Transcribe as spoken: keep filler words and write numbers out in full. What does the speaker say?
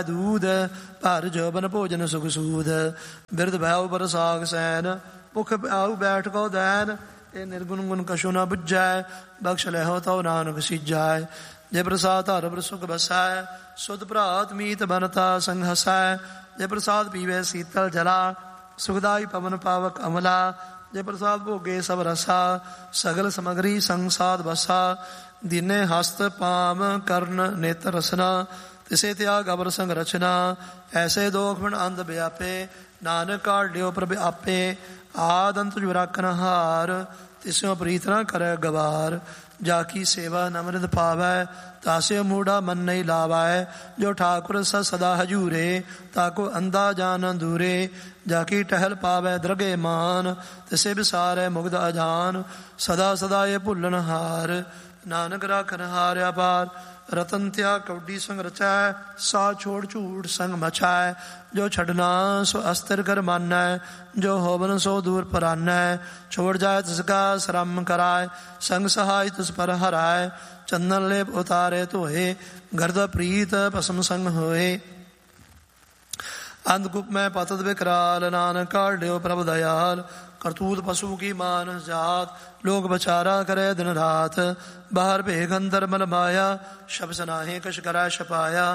ਦੂਧ ਭਰ ਜੋਬਨ ਭੋਜਨ ਸੁਖ ਸੂਦ ਬਿਰਧ ਭੈਉ ਪਰ ਸਾਗ ਸੈਨ ਭੁਖ ਆਉ ਬੈਠ ਕੋ ਦੈਨ ਇਹ ਨਿਰਗੁਣ ਗੁਣ ਕਛੁ ਨ ਬੁੱਝੈ ਬਖਸ਼ ਲੈਹੁ ਤਉ ਨਾਨਕ ਸੀਜੈ ਜੇ ਪ੍ਰਸਾਦ ਹਰਿ ਬਰ ਸੁਖ ਬਸੈ ਸੁਧ ਭਰਾਤ ਮੀਤ ਬਨਤਾ ਸੰਗ ਹਸੈ ਜੇ ਪ੍ਰਸਾਦ ਪੀਵੇ ਸੀਤਲ ਜਲਾ ਸੁਖਦਾਈ ਪਵਨ ਪਾਵਕ ਅਮਲਾ ਜੇ ਪ੍ਰਸਾਦ ਭੋਗੇ ਸਭ ਰਸਾ ਸਗਲ ਸਮਗਰੀ ਸੰਸਾਦ ਬਸਾ ਦੀਨੇ ਹਸਤ ਪਾਮ ਕਰਨ ਨੇਤਰ ਰਸਨਾ ਤਿਸੇ ਤਿਆਗ ਅਵਰ ਸੰਗ ਰਚਨਾ ਐਸੇ ਦੋਖ ਮਨ ਅੰਧ ਵਿਆਪੇ ਨਾਨਕ ਕਾਢਿਓ ਪ੍ਰਭ ਆਪੇ ਆਦ ਅੰਤ ਜੁ ਰਾਖਨ ਹਾਰ ਤਿਸਿਓ ਪ੍ਰੀਤ ਨ ਕਰੈ ਗਵਾਰ ਜਾ ਕੀ ਸੇਵਾ ਨਮਰਿਤ ਪਾਵੈ ਤਾਸਿਓ ਮੂੜਾ ਮਨ ਨਹੀਂ ਲਾਵੈ ਜੋ ਠਾਕੁਰ ਸ ਸਦਾ ਹਜੂਰੇ ਤਾਕੋ ਅੰਧਾ ਜਾਨ ਦੂਰੇ ਜਾ ਕੀ ਟਹਿਲ ਪਾਵੈ ਦਰਗੇ ਮਾਨ ਤਿਸੇ ਵਿਸਾਰੈ ਮੁਗਧ ਅਜਾਨ ਸਦਾ ਸਦਾ ਇਹ ਭੁੱਲਣ ਹਾਰ ਨਾਨਕ ਰਾਖਨ ਹਾਰ ਅਪਾਰ ਰਤਨ ਤਿਆ ਕੌਡੀ ਸੰਗ ਰਚੈ ਸਾ ਛੋੜ ਝੂਠ ਸੰਗ ਮਛੈ ਜੋ ਛੱਡਣਾ ਸੋ ਅਸਤਰ ਕਰ ਮਾਨੈ ਜੋ ਹੋਵਨ ਸੋ ਦੂਰ ਪਰਾਨੈ ਛੋੜ ਜਾਏ ਤਿਸ ਕਾ ਸ਼ਰਮ ਕਰਾਏ ਸੰਗ ਸਹਾਇ ਤਿਸ ਪਰ ਹਰਾਏ ਚੰਦਨ ਲੇਪ ਉਤਾਰੇ ਧੋਏ ਗਰਦ ਪ੍ਰੀਤ ਭਸਮ ਸੰਗ ਹੋਏ ਅੰਧਕੂਪ ਮੈਂ ਪਤਤ ਵਿਕਰਾਲ ਨਾਨਕ ਕਾਢਿਓ ਪ੍ਰਭ ਦਇਆਲ ਕਰਤੂਤ ਪਸ਼ੂ ਕੀ ਮਾਨ ਜਾਤ ਲੋਕ ਬਚਾਰਾ ਕਰੇ ਦਿਨ ਰਾਤ ਬਾਹਰ ਭੇਖ ਅੰਦਰ ਮਲ ਮਾਇਆ ਸ਼ਬਦ ਨਾਹੀ ਕਛ ਕਰੈ ਛਪਾਇਆ